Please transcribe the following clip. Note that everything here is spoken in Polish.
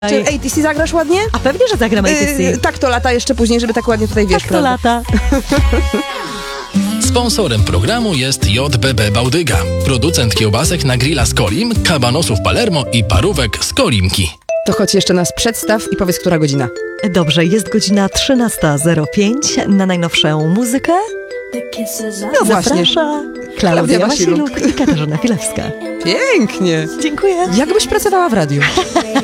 Czy ATC zagrasz ładnie? A pewnie, że zagram ATC. Tak to lata jeszcze później, żeby tak ładnie tutaj wiesz, Tak to lata. Sponsorem programu jest JBB Bałdyga, producent kiełbasek na grilla z Kolim, kabanosów Palermo i parówek z Kolimki. To choć jeszcze nas przedstaw i powiedz, która godzina. Dobrze, jest godzina 13:05. Na najnowszą muzykę No właśnie. zaprasza Klaudia Klaudia Wasiluk. Wasiluk i Katarzyna Filewska. Pięknie. Dziękuję. Jakbyś pracowała w radiu.